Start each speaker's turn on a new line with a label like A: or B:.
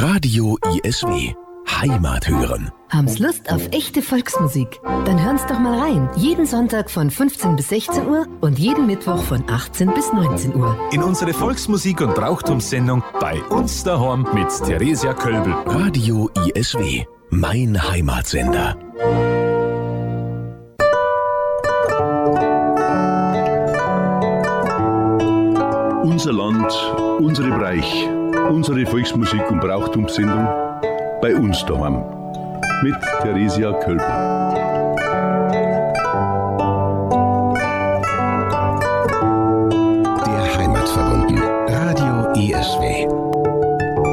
A: Radio ISW. Heimat hören.
B: Haben's Lust auf echte Volksmusik? Dann hören's doch mal rein. Jeden Sonntag von 15 bis 16 Uhr und jeden Mittwoch von 18 bis 19 Uhr.
C: In unsere Volksmusik- und Brauchtumssendung bei uns daheim mit Theresia Kölbel.
A: Radio ISW. Mein Heimatsender.
D: Unser Land, unsere Bereich, unsere Volksmusik- und Brauchtumssendung bei uns daheim mit Theresia Kölbel.
A: Der Heimat verbunden. Radio ISW.